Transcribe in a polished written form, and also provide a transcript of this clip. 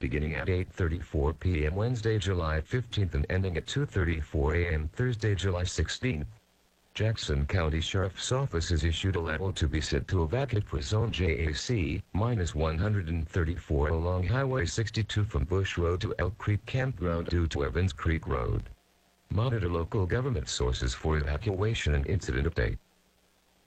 beginning at 8:34 p.m. Wednesday, July 15th and ending at 2:34 a.m. Thursday, July 16th. Jackson County Sheriff's Office has issued a letter to be sent to evacuate for Zone JAC-134 along Highway 62 from Bush Road to Elk Creek Campground due to Evans Creek Road. Monitor local government sources for evacuation and incident updates.